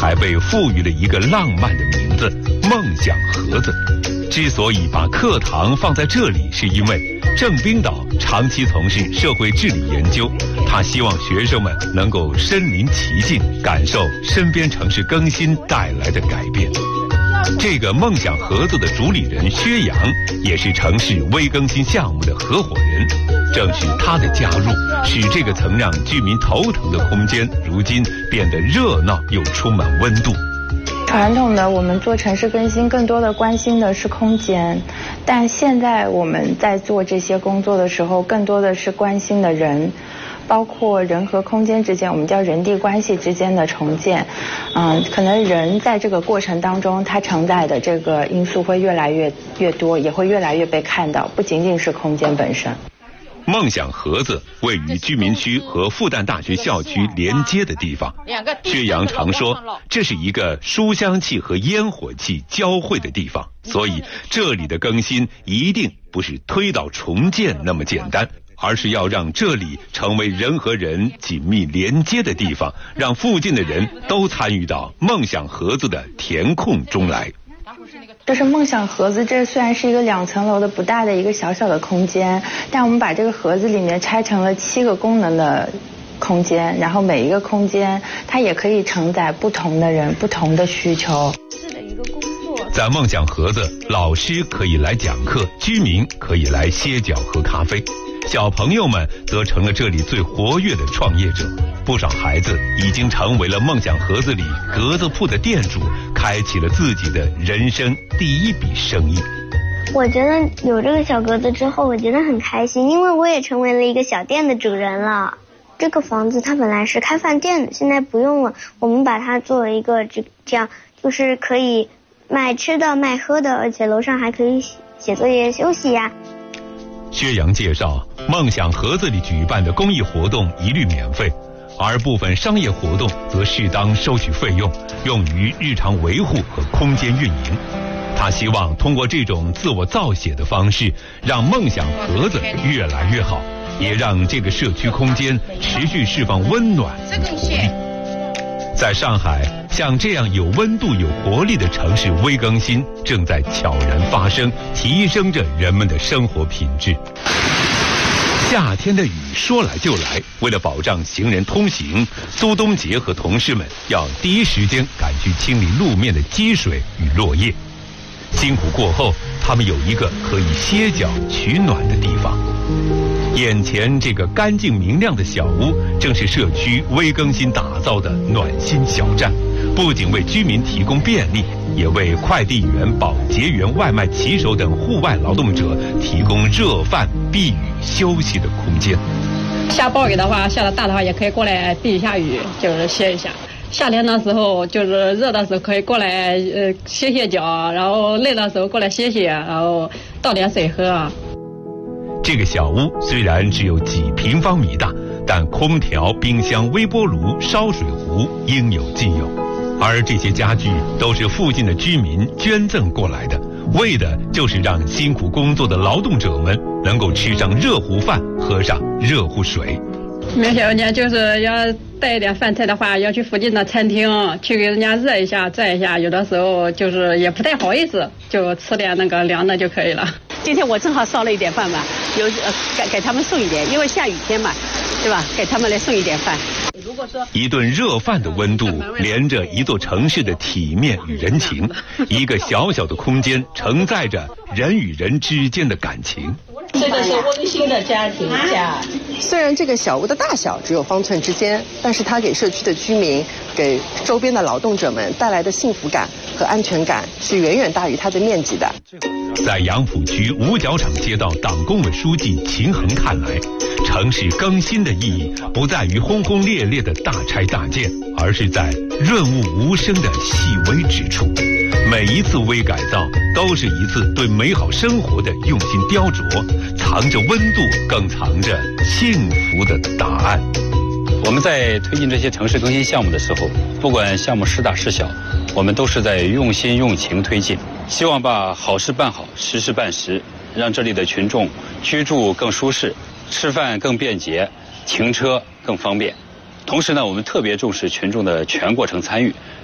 还被赋予了一个浪漫的名字——梦想盒子。之所以把课堂放在这里，是因为郑冰岛长期从事社会治理研究，他希望学生们能够身临其境，感受身边城市更新带来的改变。这个梦想盒子的主理人薛洋，也是城市微更新项目的合伙人。正是他的加入，使这个曾让居民头疼的空间，如今变得热闹又充满温度。 传统的我们做城市更新，更多的关心的是空间，但现在我们在做这些工作的时候，更多的是关心的人，包括人和空间之间，我们叫人地关系之间的重建。可能人在这个过程当中，它承载的这个因素会越来越多，也会越来越被看到，不仅仅是空间本身。 梦想盒子位于居民区和复旦大学校区连接的地方。薛洋常说，这是一个书香气和烟火气交汇的地方，所以这里的更新一定不是推倒重建那么简单，而是要让这里成为人和人紧密连接的地方，让附近的人都参与到梦想盒子的填空中来。 就是梦想盒子，这虽然是一个2层楼的不大的一个小小的空间，但我们把这个盒子里面拆成了7个功能的空间，然后每一个空间它也可以承载不同的人、不同的需求。 在梦想盒子，老师可以来讲课，居民可以来歇脚喝咖啡，小朋友们则成了这里最活跃的创业者。不少孩子已经成为了梦想盒子里格子铺的店主，开启了自己的人生第一笔生意。 我觉得有这个小格子之后，我觉得很开心，因为我也成为了一个小店的主人了。这个房子它本来是开饭店的，现在不用了，我们把它作为一个这样，就是可以卖吃的卖喝的，而且楼上还可以写作业休息呀。 薛洋介绍，梦想盒子里举办的公益活动一律免费，而部分商业活动则适当收取费用，用于日常维护和空间运营。他希望通过这种自我造血的方式，让梦想盒子越来越好，也让这个社区空间持续释放温暖和活力。在上海，像这样有温度、有活力的城市微更新正在悄然发生，提升着人们的生活品质。夏天的雨说来就来，为了保障行人通行，苏东杰和同事们要第一时间赶去清理路面的积水与落叶。辛苦过后，他们有一个可以歇脚取暖的地方。眼前这个干净明亮的小屋，正是社区微更新打造的暖心小站，不仅为居民提供便利，也为快递员、保洁员、外卖骑手等户外劳动者提供热饭、避雨、休息的空间。 下暴雨的话，下的大的话，也可以过来避一下雨，就是歇一下。夏天的时候，就是热的时候，可以过来歇歇脚，然后累的时候过来歇歇，然后倒点水喝啊。 这个小屋虽然只有几平方米大，但空调、冰箱、微波炉、烧水壶应有尽有，而这些家具都是附近的居民捐赠过来的，为的就是让辛苦工作的劳动者们能够吃上热乎饭，喝上热乎水。 明显呢，就是要带一点饭菜的话，要去附近的餐厅去给人家热一下、蘸一下，有的时候就是也不太好意思，就吃点那个凉的就可以了。 今天我正好烧了一点饭嘛，给他们送一点，因为下雨天嘛，对吧？给他们来送一点饭。如果说一顿热饭的温度，连着一座城市的体面与人情，一个小小的空间承载着人与人之间的感情。 这个是温馨的家庭家。 虽然这个小屋的大小只有方寸之间，但是它给社区的居民、给周边的劳动者们带来的幸福感和安全感是远远大于它的面积的。 在杨浦区五角场街道党工委书记秦衡看来，城市更新的意义不在于轰轰烈烈的大拆大建，而是在润物无声的细微之处。每一次微改造都是一次对美好生活的用心雕琢，藏着温度，更藏着幸福的答案。 我们在推进这些城市更新项目的时候，不管项目是大是小，我们都是在用心用情推进，希望把好事办好，实事办实，让这里的群众居住更舒适，吃饭更便捷，停车更方便。同时呢，我们特别重视群众的全过程参与，